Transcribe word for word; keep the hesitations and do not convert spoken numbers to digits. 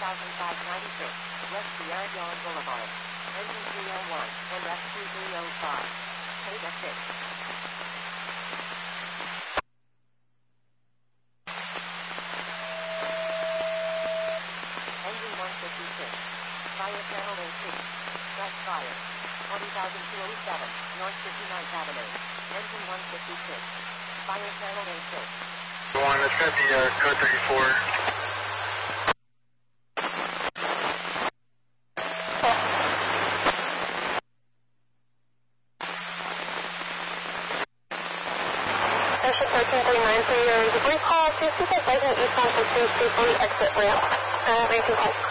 thousand five ninety-six, West Sierra John Boulevard. Engine three oh one, and F two three oh five. Take a six. Engine one fifty-six. Fire channel A two. Start fire. twenty thousand two oh seven, North fifty-ninth Avenue. Engine one fifty-six. Fire channel A six. One, it's going to be uh, code thirty-four. Airship thirteen thirty-nine for your debris call. Please keep advising eastbound for two, please only exit ramp. Uh, ranking call.